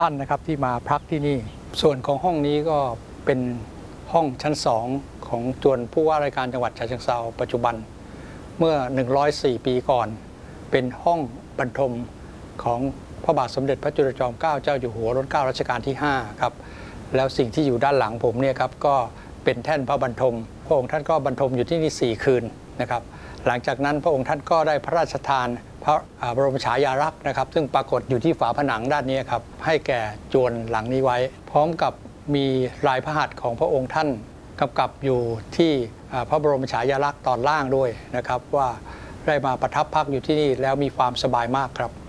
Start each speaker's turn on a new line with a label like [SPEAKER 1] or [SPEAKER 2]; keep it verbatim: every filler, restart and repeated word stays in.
[SPEAKER 1] ท่านนะครับที่มาพักที่นี่ส่วนของห้องนี้ก็เป็นห้องชั้นสองของจวนผู้ว่าราชการจังหวัดฉะเชิงเทราปัจจุบันเมื่อหนึ่งร้อยสี่ปีก่อนเป็นห้องบรรทมของพระบาทสมเด็จพระจุลจอมเกล้าเจ้าอยู่หัวรัชกาลรัชกาลที่ห้าครับแล้วสิ่งที่อยู่ด้านหลังผมเนี่ยครับก็เป็นแท่นพระบรรทมพระองค์ท่านก็บรรทมอยู่ที่นี่สี่คืนนะครับหลังจากนั้นพระองค์ท่านก็ได้พระราชทานพระบรมฉายาลักษณ์นะครับซึ่งปรากฏอยู่ที่ฝาผนังด้านนี้ครับให้แก่จวนหลังนี้ไว้พร้อมกับมีลายพระหัตถ์ของพระองค์ท่านกำกับอยู่ที่พระบรมฉายาลักษณ์ตอนล่างด้วยนะครับว่าได้มาประทับพักอยู่ที่นี่แล้วมีความสบายมากครับ